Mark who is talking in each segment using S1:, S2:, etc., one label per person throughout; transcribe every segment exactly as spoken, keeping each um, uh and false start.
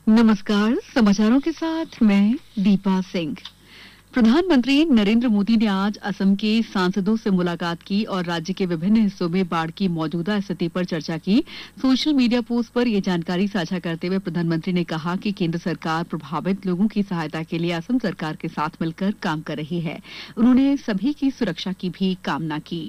S1: नमस्कार, समाचारों के साथ मैं दीपा सिंह। प्रधानमंत्री नरेंद्र मोदी ने आज असम के सांसदों से मुलाकात की और राज्य के विभिन्न हिस्सों में बाढ़ की मौजूदा स्थिति पर चर्चा की। सोशल मीडिया पोस्ट पर यह जानकारी साझा करते हुए प्रधानमंत्री ने कहा कि केंद्र सरकार प्रभावित लोगों की सहायता के लिए असम सरकार के साथ मिलकर काम कर रही है। उन्होंने सभी की सुरक्षा की भी कामना की।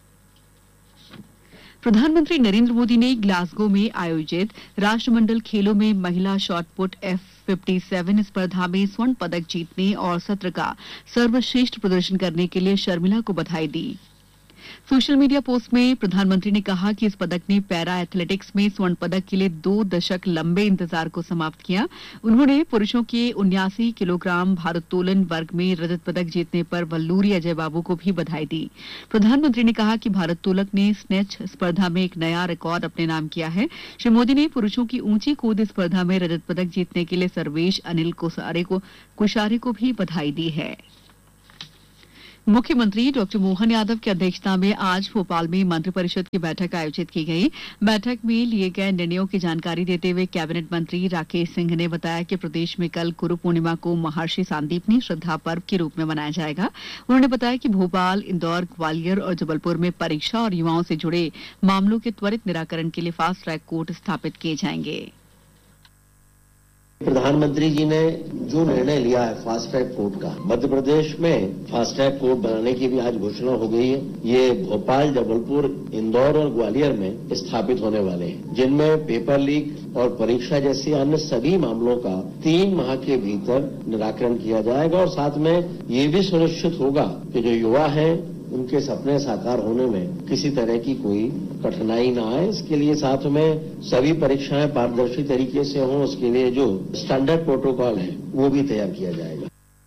S1: प्रधानमंत्री नरेंद्र मोदी ने ग्लासगो में आयोजित राष्ट्रमंडल खेलों में महिला शॉटपुट एफ सत्तावन स्पर्धा में स्वर्ण पदक जीतने और सत्र का सर्वश्रेष्ठ प्रदर्शन करने के लिए शर्मिला को बधाई दी। सोशल मीडिया पोस्ट में प्रधानमंत्री ने कहा कि इस पदक ने पैरा एथलेटिक्स में स्वर्ण पदक के लिए दो दशक लंबे इंतजार को समाप्त किया। उन्होंने पुरुषों के उन्यासी किलोग्राम भारोत्तोलन वर्ग में रजत पदक जीतने पर वल्लूरी अजय बाबू को भी बधाई दी। प्रधानमंत्री ने कहा कि भारोत्तोलक ने स्नेच स्पर्धा में एक नया रिकॉर्ड अपने नाम किया है। श्री मोदी ने पुरुषों की ऊंची कूद स्पर्धा में रजत पदक जीतने के लिए सर्वेश अनिल कुशारे को कुशारे को भी बधाई दी है। मुख्यमंत्री डॉक्टर मोहन यादव की अध्यक्षता में आज भोपाल में मंत्रिपरिषद की बैठक आयोजित की गई। बैठक में लिए गए निर्णयों की जानकारी देते हुए कैबिनेट मंत्री राकेश सिंह ने बताया कि प्रदेश में कल गुरु पूर्णिमा को महर्षि सांदीपनी श्रद्धा पर्व के रूप में मनाया जाएगा। उन्होंने बताया कि भोपाल, इंदौर, ग्वालियर और जबलपुर में परीक्षा और युवाओं से जुड़े मामलों के त्वरित निराकरण के लिए फास्ट ट्रैक कोर्ट स्थापित किए जाएंगे।
S2: प्रधानमंत्री जी ने जो निर्णय लिया है फास्ट ट्रैक कोर्ट का, मध्य प्रदेश में फास्ट ट्रैक कोर्ट बनाने की भी आज घोषणा हो गई है। ये भोपाल, जबलपुर, इंदौर और ग्वालियर में स्थापित होने वाले हैं, जिनमें पेपर लीक और परीक्षा जैसे अन्य सभी मामलों का तीन माह के भीतर निराकरण किया जाएगा और साथ में ये भी सुनिश्चित होगा कि जो युवा हैं उनके सपने साकार होने में किसी तरह की कोई कठिनाई ना आए। इसके लिए साथ में सभी परीक्षाएं पारदर्शी तरीके से हों, उसके लिए जो स्टैंडर्ड प्रोटोकॉल है वो भी तैयार किया जाएगा।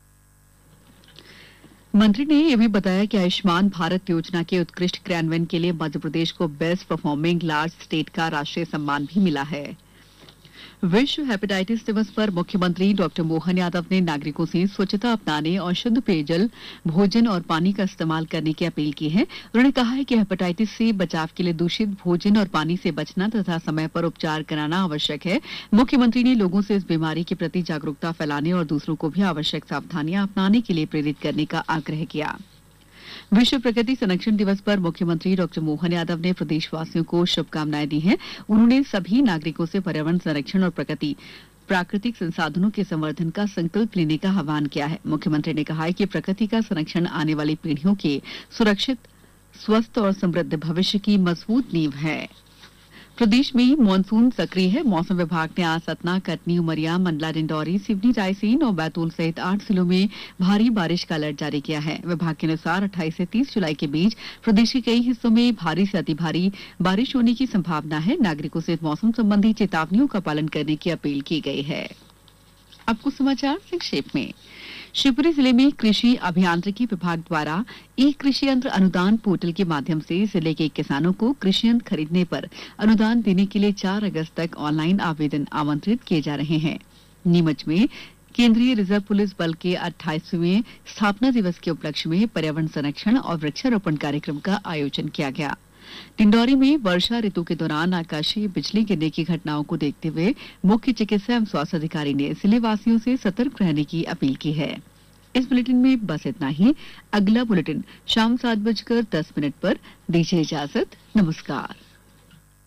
S1: मंत्री ने यह भी बताया कि आयुष्मान भारत योजना के उत्कृष्ट क्रियान्वयन के लिए मध्य प्रदेश को बेस्ट परफॉर्मिंग लार्ज स्टेट का राष्ट्रीय सम्मान भी मिला है। विश्व हेपेटाइटिस दिवस पर मुख्यमंत्री डॉक्टर मोहन यादव ने नागरिकों से स्वच्छता अपनाने और शुद्ध पेयजल, भोजन और पानी का इस्तेमाल करने की अपील की है। उन्होंने कहा है कि हेपेटाइटिस से बचाव के लिए दूषित भोजन और पानी से बचना तथा समय पर उपचार कराना आवश्यक है। मुख्यमंत्री ने लोगों से इस बीमारी के प्रति जागरूकता फैलाने और दूसरों को भी आवश्यक सावधानियां अपनाने के लिए प्रेरित करने का आग्रह किया। विश्व प्रकृति संरक्षण दिवस पर मुख्यमंत्री डॉक्टर मोहन यादव ने प्रदेशवासियों को शुभकामनाएं दी हैं। उन्होंने सभी नागरिकों से पर्यावरण संरक्षण और प्रकृति प्राकृतिक संसाधनों के संवर्धन का संकल्प लेने का आह्वान किया है। मुख्यमंत्री ने कहा है कि प्रकृति का संरक्षण आने वाली पीढ़ियों के सुरक्षित, स्वस्थ और समृद्ध भविष्य की मजबूत नींव है। प्रदेश में मानसून सक्रिय है। मौसम विभाग ने आज सतना, कटनी, उमरिया, मंडला, डिंडौरी, सिवनी, रायसेन और बैतूल सहित आठ जिलों में भारी बारिश का अलर्ट जारी किया है। विभाग के अनुसार अट्ठाईस से तीस जुलाई के बीच प्रदेश के कई हिस्सों में भारी से अति भारी बारिश होने की संभावना है। नागरिकों से मौसम संबंधी चेतावनियों का पालन करने की अपील की गई है। अब कुछ समाचार संक्षेप में। शिवपुरी जिले में कृषि अभियांत्रिकी विभाग द्वारा ई कृषि यंत्र अनुदान पोर्टल के माध्यम से जिले के किसानों को कृषि यंत्र खरीदने पर अनुदान देने के लिए चार अगस्त तक ऑनलाइन आवेदन आमंत्रित किए जा रहे हैं। नीमच में केंद्रीय रिजर्व पुलिस बल के अट्ठाईसवें स्थापना दिवस के उपलक्ष्य में पर्यावरण संरक्षण और वृक्षारोपण कार्यक्रम का आयोजन किया गया। डिंडौरी में वर्षा ऋतु के दौरान आकाशीय बिजली गिरने की घटनाओं को देखते हुए मुख्य चिकित्सा एवं स्वास्थ्य अधिकारी ने जिले वासियों से सतर्क रहने की अपील की है। इस बुलेटिन में बस इतना ही। अगला बुलेटिन शाम सात बजकर दस मिनट पर। दीजिए इजाजत। नमस्कार।